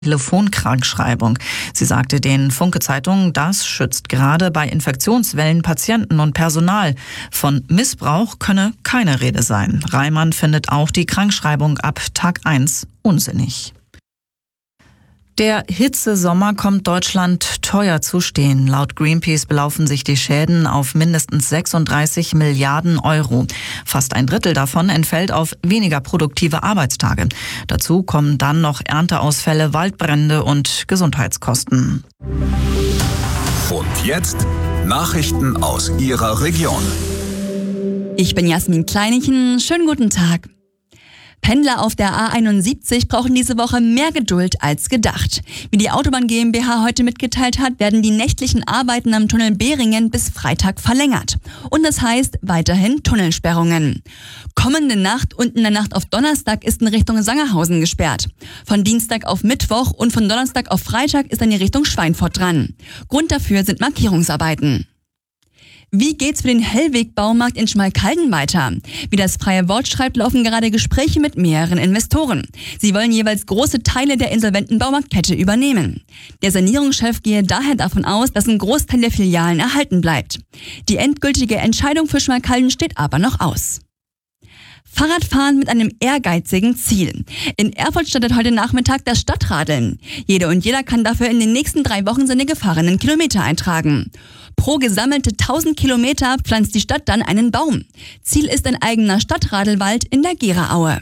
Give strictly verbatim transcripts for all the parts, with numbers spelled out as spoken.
Telefonkrankschreibung. Sie sagte den Funke-Zeitungen, das schützt gerade bei Infektionswellen Patienten und Personal. Von Missbrauch könne keine Rede sein. Reimann findet auch die Krankschreibung ab Tag eins unsinnig. Der Hitzesommer kommt Deutschland teuer zu stehen. Laut Greenpeace belaufen sich die Schäden auf mindestens sechsunddreißig Milliarden Euro. Fast ein Drittel davon entfällt auf weniger produktive Arbeitstage. Dazu kommen dann noch Ernteausfälle, Waldbrände und Gesundheitskosten. Und jetzt Nachrichten aus Ihrer Region. Ich bin Jasmin Kleinichen. Schönen guten Tag. Pendler auf der A einundsiebzig brauchen diese Woche mehr Geduld als gedacht. Wie die Autobahn GmbH heute mitgeteilt hat, werden die nächtlichen Arbeiten am Tunnel Behringen bis Freitag verlängert. Und das heißt weiterhin Tunnelsperrungen. Kommende Nacht und in der Nacht auf Donnerstag ist in Richtung Sangerhausen gesperrt. Von Dienstag auf Mittwoch und von Donnerstag auf Freitag ist dann die Richtung Schweinfurt dran. Grund dafür sind Markierungsarbeiten. Wie geht's für den Hellweg-Baumarkt in Schmalkalden weiter? Wie das Freie Wort schreibt, laufen gerade Gespräche mit mehreren Investoren. Sie wollen jeweils große Teile der insolventen Baumarktkette übernehmen. Der Sanierungschef gehe daher davon aus, dass ein Großteil der Filialen erhalten bleibt. Die endgültige Entscheidung für Schmalkalden steht aber noch aus. Fahrradfahren mit einem ehrgeizigen Ziel. In Erfurt startet heute Nachmittag das Stadtradeln. Jede und jeder kann dafür in den nächsten drei Wochen seine gefahrenen Kilometer eintragen. Pro gesammelte tausend Kilometer pflanzt die Stadt dann einen Baum. Ziel ist ein eigener Stadtradelwald in der Geraaue.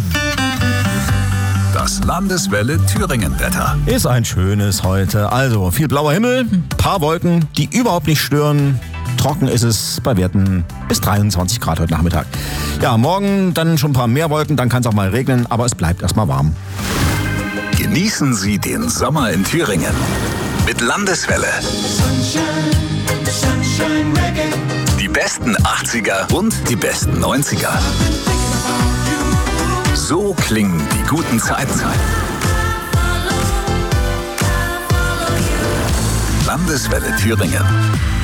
Das Landeswelle Thüringen-Wetter. Ist ein schönes heute. Also viel blauer Himmel, paar Wolken, die überhaupt nicht stören. Trocken ist es bei Werten bis dreiundzwanzig Grad heute Nachmittag. Ja, morgen dann schon ein paar mehr Wolken, dann kann es auch mal regnen, aber es bleibt erstmal warm. Genießen Sie den Sommer in Thüringen mit Landeswelle. Die besten achtziger und die besten neunziger. So klingen die guten Zeiten. Landeswelle Thüringen.